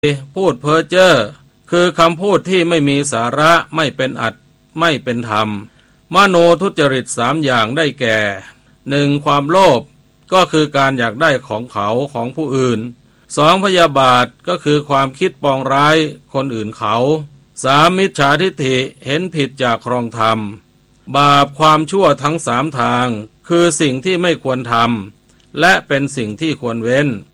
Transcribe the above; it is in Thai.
พูดเพ้อเจ้อคือคำพูดที่ไม่มีสาระไม่เป็นอัตไม่เป็นธรรมมโนทุจริต3อย่างได้แก่ 1. ความโลภก็คือการอยากได้ของเขาของผู้อื่น 2. พยาบาทก็คือความคิดปองร้ายคนอื่นเขา 3. มิจฉาทิฏฐิเห็นผิดจากครองธรรมบาปความชั่วทั้ง3ทางคือสิ่งที่ไม่ควรทำและเป็นสิ่งที่ควรเว้น